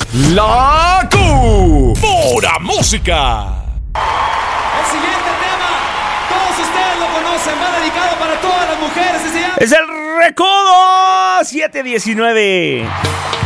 La Pura Música. El siguiente tema, todos ustedes lo conocen, va dedicado para todas las mujeres y se llama... Es el Recodo 719.